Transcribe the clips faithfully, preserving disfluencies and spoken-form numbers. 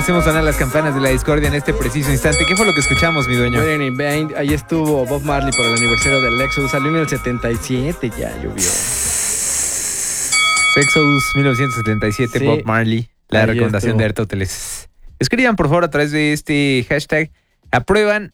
hacemos sonar las campanas de la discordia en este preciso instante. ¿Qué fue lo que escuchamos, mi dueño? Ahí estuvo Bob Marley por el aniversario del Exodus. Salió en el setenta y siete, ya llovió. Exodus mil novecientos setenta y siete, sí. Bob Marley. La ahí recomendación estuvo. De Aristóteles. Escriban, por favor, a través de este hashtag. ¿Aprueban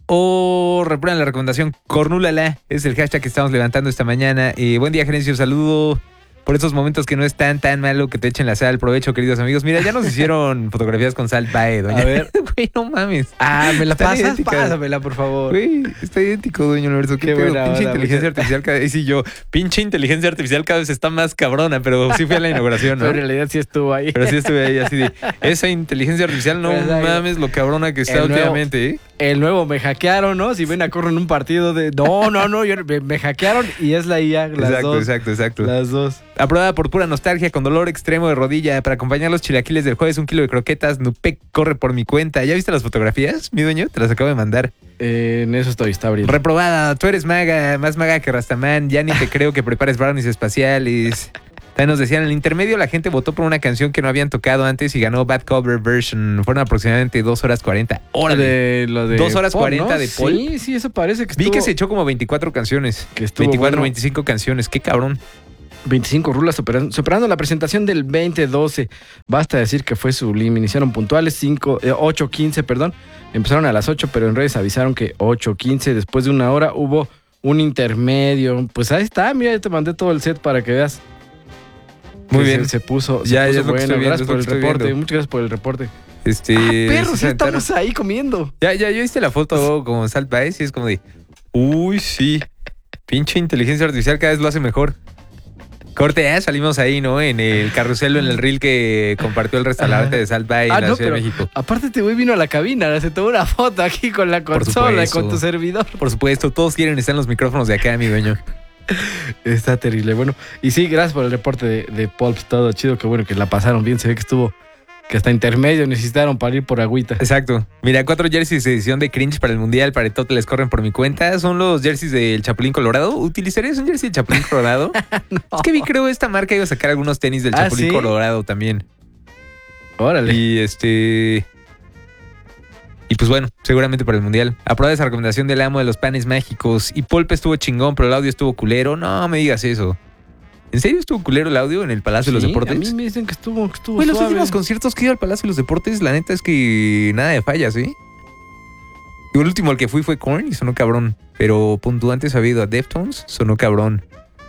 o reprueban la recomendación? Cornúlala es el hashtag que estamos levantando esta mañana. Eh, buen día, Gerencio. Saludo por estos momentos que no es tan, tan malo que te echen la sal. Provecho, queridos amigos. Mira, ya nos hicieron fotografías con sal Bae, doña. A ver. Güey, no mames. Ah, ¿me la está pasas? Idéntica. Pásamela, por favor. Güey, está idéntico, dueño Universo. Qué, Qué buena pinche hora, inteligencia mucha... artificial cada vez. Sí, yo, pinche inteligencia artificial cada vez está más cabrona, pero sí fui a la inauguración, ¿no? Pero en realidad sí estuvo ahí. Pero sí estuve ahí, así de, esa inteligencia artificial, no pues, mames lo cabrona que está últimamente, ¿eh? El nuevo me hackearon, ¿no? Si ven a correr en un partido de... No, no, no, yo, me, me hackearon y es la I A, las exacto, dos. Exacto, exacto, Las dos. Aprobada por pura nostalgia, con dolor extremo de rodilla. Para acompañar los chilaquiles del jueves, un kilo de croquetas. Nupec corre por mi cuenta. ¿Ya viste las fotografías, mi dueño? Te las acabo de mandar. Eh, en eso estoy, está abriendo. Reprobada, tú eres maga, más maga que Rastaman. Ya ni te creo que prepares brownies espaciales. También nos decían, en el intermedio la gente votó por una canción que no habían tocado antes y ganó Bad Cover Version. Fueron aproximadamente dos horas cuarenta. Órale. De, lo de dos horas Paul, cuarenta ¿no? de Paul. Sí, sí, eso parece que estuvo... Vi que se echó como veinticuatro canciones. Que estuvo veinticuatro, bueno. veinticinco canciones. Qué cabrón. veinticinco rulas superando, superando la presentación del veinte doce. Basta decir que fue sublime. Iniciaron puntuales cinco, eh, ocho quince, perdón. Empezaron a las ocho, pero en redes avisaron que ocho quince. Después de una hora hubo un intermedio. Pues ahí está, mira, ya te mandé todo el set para que veas. Muy bien. Se, se puso, ya, se puso ya bueno. Viendo, gracias por el reporte. viendo. Muchas gracias por el reporte. Este, ah, perro, sí estamos estamos ahí comiendo. Ya, ya, yo viste la foto como Salt Bae y es como de, uy, sí, pinche inteligencia artificial cada vez lo hace mejor. Corte, ya salimos ahí, ¿no? En el carrusel o en el reel que compartió el restaurante de Salt Bae en ah, la no, Ciudad pero de México. Aparte este güey vino a la cabina, se tomó una foto aquí con la consola y con tu servidor. Por supuesto, todos quieren estar en los micrófonos de acá, mi dueño. Está terrible. Bueno, y sí, gracias por el reporte de, de Pulp, todo chido, que bueno, que la pasaron bien, se ve que estuvo, que hasta intermedio necesitaron para ir por agüita. Exacto. Mira, cuatro jerseys de edición de cringe para el Mundial, para el Total les corren por mi cuenta. Son los jerseys del Chapulín Colorado. ¿Utilizarías un jersey del Chapulín Colorado? No. Es que vi, creo, esta marca iba a sacar algunos tenis del ¿Ah, Chapulín sí? Colorado también. Órale. Y este... Y pues bueno, seguramente para el Mundial. Aprobada esa recomendación del amo de los panes mágicos. Y Polpe estuvo chingón, pero el audio estuvo culero. No me digas eso. ¿En serio estuvo culero el audio en el Palacio sí, de los Deportes? A mí me dicen que estuvo, que estuvo Güey, los suave. últimos conciertos que he ido al Palacio de los Deportes, la neta es que nada de fallas, ¿eh? Y el último al que fui fue Korn y sonó cabrón. Pero punto antes había ido a Deftones, sonó cabrón.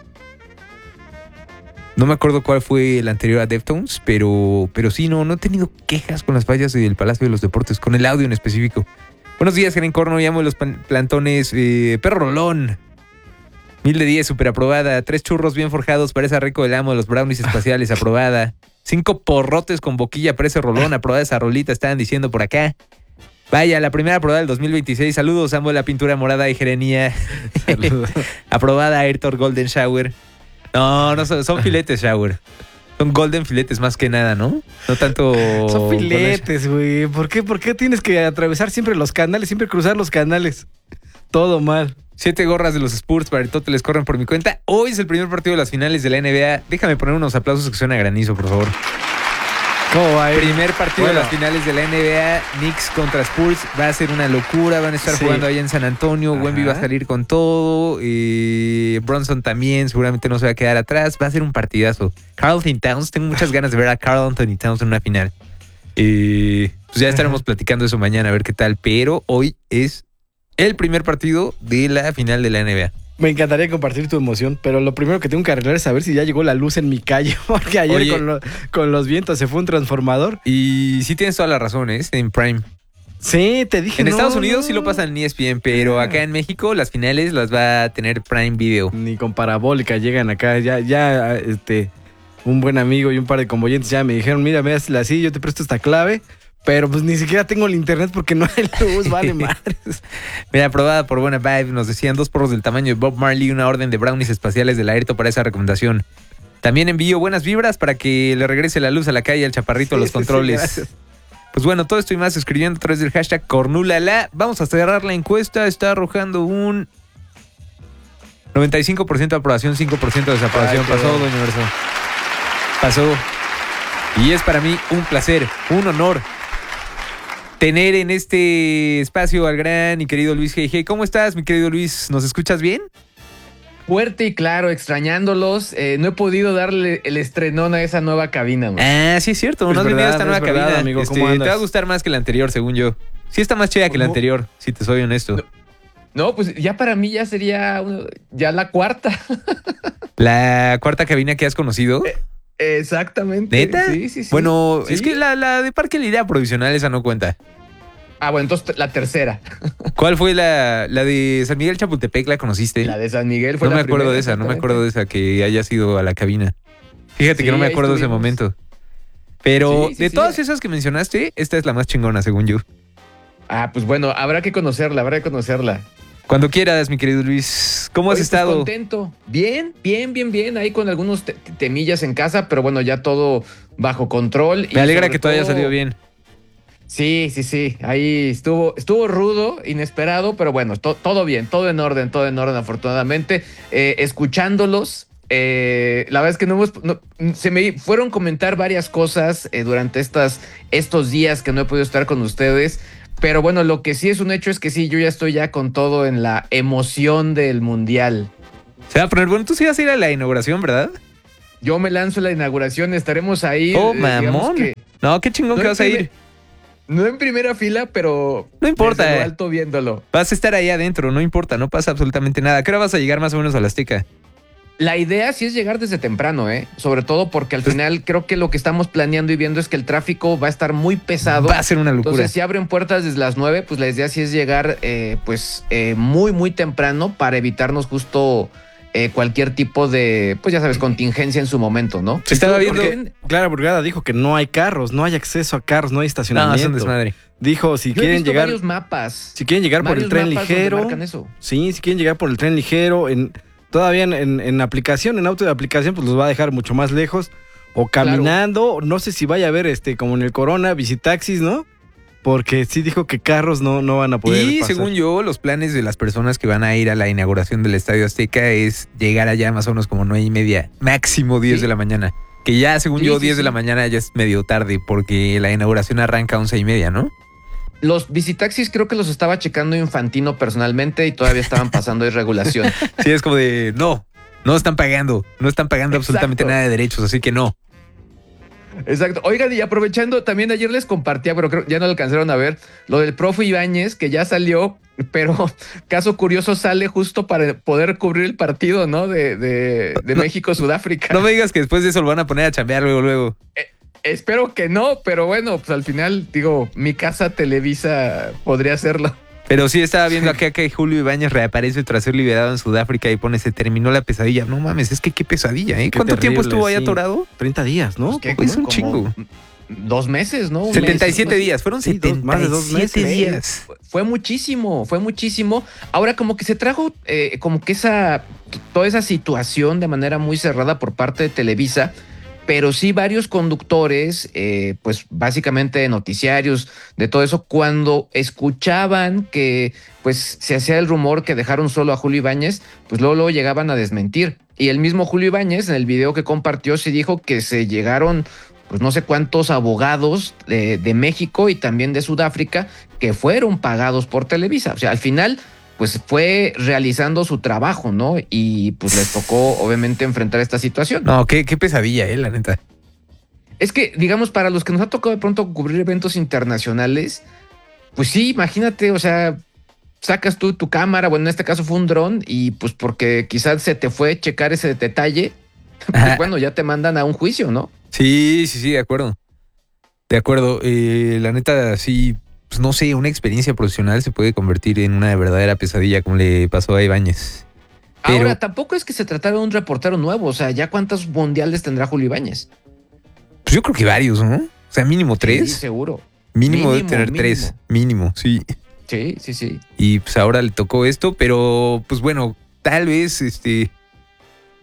No me acuerdo cuál fue el anterior a Deftones, pero, pero sí, no, no he tenido quejas con las fallas del Palacio de los Deportes, con el audio en específico. Buenos días, Jeren Corno, llamo de los plantones. Eh, Perro Rolón. Mil de diez, super aprobada. Tres churros bien forjados, parece rico el amo de los brownies espaciales, aprobada. Cinco porrotes con boquilla, parece rolón, aprobada esa rolita, estaban diciendo por acá. Vaya, la primera aprobada del dos mil veintiséis. Saludos, amo de la pintura morada y Jerenía. Aprobada Ayrton Golden Shower. No, no son, son filetes shower. Son golden filetes más que nada, ¿no? No tanto... Son filetes, güey. ¿Por qué, ¿Por qué tienes que atravesar siempre los canales? Siempre cruzar los canales. Todo mal. Siete gorras de los Spurs para el Total les corren por mi cuenta. Hoy es el primer partido de las finales de la N B A. Déjame poner unos aplausos que suena a granizo, por favor. ¿Cómo va a ir? Primer partido bueno. de las finales de la N B A. Knicks contra Spurs. Va a ser una locura. Van a estar sí. jugando allá en San Antonio. Ajá. Wemby va a salir con todo. Y Bronson también. Seguramente no se va a quedar atrás. Va a ser un partidazo. Karl Anthony Towns. Tengo muchas ganas de ver a Karl Anthony Towns en una final. Eh, pues ya estaremos Ajá. platicando eso mañana a ver qué tal. Pero hoy es el primer partido de la final de la N B A. Me encantaría compartir tu emoción, pero lo primero que tengo que arreglar es saber si ya llegó la luz en mi calle, porque ayer Oye, con, lo, con los vientos se fue un transformador. Y sí tienes toda la razón, ¿eh? En Prime. Sí, te dije. En no, Estados Unidos no. sí lo pasan en E S P N, pero acá en México las finales las va a tener Prime Video. Ni con parabólica llegan acá. Ya, ya, este, un buen amigo y un par de convoyentes ya me dijeron, mira, véasela así, yo te presto esta clave. Pero pues ni siquiera tengo el internet porque no hay luz, vale madres. Mira, aprobada por Buena Vibe, nos decían dos porros del tamaño de Bob Marley y una orden de brownies espaciales del Ayrton para esa recomendación. También envío buenas vibras para que le regrese la luz a la calle al chaparrito a sí, los controles. Sí, sí, pues bueno, todo esto y más escribiendo a través del hashtag Cornúlala. Vamos a cerrar la encuesta, está arrojando un noventa y cinco por ciento de aprobación, cinco por ciento de desaprobación. Ay, pasó, Doña Universo. Pasó. Y es para mí un placer, un honor tener en este espacio al gran y querido Luis G G. ¿Cómo estás, mi querido Luis? ¿Nos escuchas bien? Fuerte y claro, extrañándolos. Eh, no he podido darle el estrenón a esa nueva cabina, güey. Ah, sí es cierto. Es No has venido a verdad, esta nueva es verdad, cabina. amigo, Este, ¿cómo te andas? va a gustar más que la anterior, según yo. Sí está más chida que la ¿Cómo? anterior, si te soy honesto. No. No, pues ya para mí ya sería uh, ya la cuarta. La cuarta cabina que has conocido. Eh, Exactamente. ¿Neta? Sí, sí, sí. Bueno, Sí. es que la, la de Parque Liria provisional, esa no cuenta. Ah, bueno, entonces la tercera. ¿Cuál fue la, la de San Miguel Chapultepec? ¿La conociste? La de San Miguel fue No la me acuerdo primera, de esa, no me exactamente. acuerdo de esa que haya sido a la cabina. Fíjate Sí, que no me ahí acuerdo de ese estuvimos. momento. Pero Sí, sí, de sí. todas esas que mencionaste, esta es la más chingona, según yo. Ah, pues bueno, habrá que conocerla, habrá que conocerla. Cuando quieras, mi querido Luis. ¿Cómo has Oye, pues, estado? contento. Bien, bien, bien, bien. Ahí con algunos te- temillas en casa, pero bueno, ya todo bajo control. y Me alegra sobre que todo haya todo- salido bien. Sí, sí, sí. Ahí estuvo, estuvo rudo, inesperado, pero bueno, to- todo bien, todo en orden, todo en orden, afortunadamente. Eh, escuchándolos, eh, la verdad es que no hemos, no- se me fueron a comentar varias cosas eh, durante estas, estos días que no he podido estar con ustedes. Pero bueno, lo que sí es un hecho es que sí, yo ya estoy ya con todo en la emoción del mundial. Se va a poner bueno. Tú sí vas a ir a la inauguración, ¿verdad? Yo me lanzo a la inauguración, estaremos ahí. Oh, eh, digamos mamón. que No, qué chingón No que en vas a ir. primer- no en primera fila, pero No importa, desde lo eh. alto viéndolo. Vas a estar ahí adentro, no importa, no pasa absolutamente nada. ¿A qué hora vas a llegar más o menos a la Azteca? La idea sí es llegar desde temprano, ¿eh? Sobre todo porque al Pues- final creo que lo que estamos planeando y viendo es que el tráfico va a estar muy pesado. Va a ser una locura. Entonces, si abren puertas desde las nueve, pues la idea sí es llegar eh, pues eh, muy, muy temprano para evitarnos justo eh, cualquier tipo de, pues ya sabes, contingencia en su momento, ¿no? Se estaba Porque- viendo- Clara Burgada dijo que no hay carros, no hay acceso a carros, no hay No, estacionamiento. es un desmadre. Dijo, si Yo he quieren visto llegar, varios mapas. si quieren llegar por el varios tren mapas donde ligero, marcan eso. sí, si quieren llegar por el tren ligero, en todavía en, en- en aplicación, en auto de aplicación, pues los va a dejar mucho más lejos. O caminando, no sé si vaya a haber este, como en el Corona, visitaxis, ¿no? Porque sí dijo que carros no, no van a poder Y pasar. según yo, los planes de las personas que van a ir a la inauguración del Estadio Azteca es llegar allá más o menos como nueve y media, máximo diez Sí. de la mañana. Que ya, según Sí, yo, sí, diez de sí. la mañana ya es medio tarde porque la inauguración arranca a once y media, ¿no? Los visitaxis creo que los estaba checando Infantino personalmente y todavía estaban pasando irregulación. Sí, es como de, no, no están pagando, no están pagando Exacto. absolutamente nada de derechos, así que no. Exacto. Oigan, y aprovechando, también ayer les compartía, pero creo ya no lo alcanzaron a ver, lo del profe Ibáñez, que ya salió, pero caso curioso sale justo para poder cubrir el partido, ¿no? De, de, de No. México-Sudáfrica. No me digas que después de eso lo van a poner a chambear luego, luego. Espero que no, pero bueno, pues al final, digo, mi casa Televisa podría hacerlo. Pero sí estaba viendo acá que Julio Ibáñez reaparece tras ser liberado en Sudáfrica y pone, se terminó la pesadilla. No mames, es que qué pesadilla, ¿eh? Qué ¿Cuánto tiempo terrible, estuvo ahí sí. atorado? treinta días, ¿no? ¿Qué? pues es un Como chingo. Dos meses, ¿no? Un setenta y mes, siete algo así. días, fueron Sí, dos- más de dos setenta y siete meses. días. Fue- Fue muchísimo, fue muchísimo. Ahora, como que se trajo eh, como que esa, toda esa situación de manera muy cerrada por parte de Televisa, pero sí varios conductores, eh, pues básicamente de noticiarios, de todo eso, cuando escuchaban que pues se hacía el rumor que dejaron solo a Julio Ibáñez, pues luego, luego llegaban a desmentir. Y el mismo Julio Ibáñez, en el video que compartió, sí dijo que se llegaron pues no sé cuántos abogados de, de México y también de Sudáfrica que fueron pagados por Televisa. O sea, al final, pues fue realizando su trabajo, ¿no? Y pues les tocó, obviamente, enfrentar esta situación. No, qué, qué pesadilla, eh, la neta. Es que, digamos, para los que nos ha tocado de pronto cubrir eventos internacionales, pues sí, imagínate, o sea, sacas tú tu cámara, bueno, en este caso fue un dron, y pues porque quizás se te fue checar ese detalle, pues Ajá. bueno, ya te mandan a un juicio, ¿no? Sí, sí, sí, de acuerdo. De acuerdo. Eh, la neta, sí, pues no sé, una experiencia profesional se puede convertir en una verdadera pesadilla como le pasó a Ibáñez. Pero- Ahora, tampoco es que se tratara de un reportero nuevo, o sea, ¿ya cuántos mundiales tendrá Julio Ibáñez? Pues yo creo que varios, ¿no? O sea, mínimo Sí, tres. seguro. mínimo debe mínimo, tener mínimo. tres. Mínimo, sí. Sí, sí, sí. Y pues ahora le tocó esto, pero pues bueno, tal vez este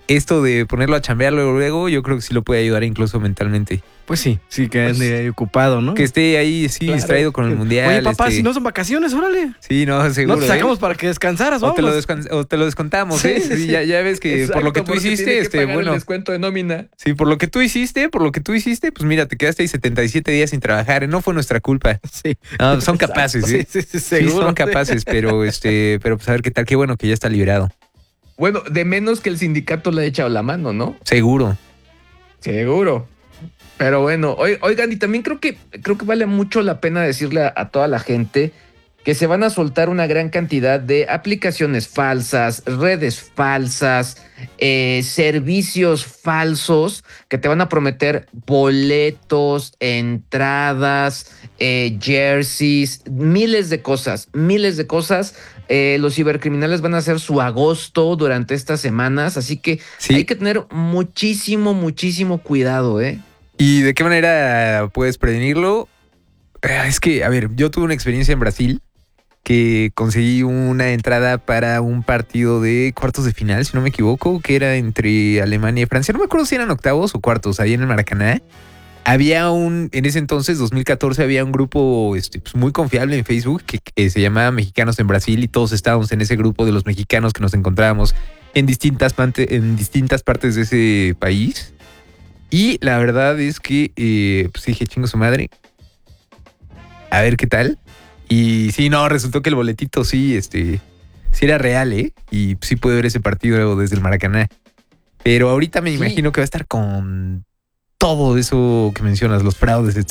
esto de ponerlo a chambearlo luego, yo creo que sí lo puede ayudar incluso mentalmente. Pues sí, sí, que Pues, ande ahí ocupado, ¿no? Que esté ahí, sí, Claro. distraído con el mundial. Oye, papá, este- si no son vacaciones, órale. Sí, no, seguro. No te ¿eh? sacamos para que descansaras, O te, lo vamos. descan- o te lo descontamos, Sí, ¿eh? sí, Sí, sí. ya, ya ves que por lo que tú porque tiene hiciste, que este, pagar bueno. el descuento de nómina. Sí, por lo que tú hiciste, por lo que tú hiciste, pues mira, te quedaste ahí setenta y siete días sin trabajar, ¿eh? No fue nuestra culpa. Sí. No, son capaces, Sí, ¿eh? sí, sí, Sí, seguro. son capaces, pero este, pero pues a ver qué tal, qué bueno que ya está liberado. Bueno, de menos que el sindicato le haya echado la mano, ¿no? Seguro. Seguro. Pero bueno, oi- oigan, y también creo que creo que vale mucho la pena decirle a, a toda la gente que se van a soltar una gran cantidad de aplicaciones falsas, redes falsas, eh, servicios falsos que te van a prometer boletos, entradas, eh, jerseys, miles de cosas, miles de cosas. Eh, los cibercriminales van a hacer su agosto durante estas semanas, así que Sí. hay que tener muchísimo, muchísimo cuidado, ¿eh? ¿Y de qué manera puedes prevenirlo? Eh, Es que, a ver, yo tuve una experiencia en Brasil que conseguí una entrada para un partido de cuartos de final, si no me equivoco, que era entre Alemania y Francia. No me acuerdo si eran octavos o cuartos, ahí en el Maracaná. Había un, en ese entonces, dos mil catorce, había un grupo este, pues, muy confiable en Facebook que, que se llamaba Mexicanos en Brasil y todos estábamos en ese grupo de los mexicanos que nos encontrábamos en distintas, pante- en distintas partes de ese país. Y la verdad es que eh, pues dije, chingo su madre. A ver qué tal. Y sí, no, resultó que el boletito sí, este, sí era real, ¿eh? Y sí pude ver ese partido desde el Maracaná. Pero ahorita me Sí. imagino que va a estar con todo eso que mencionas, los fraudes,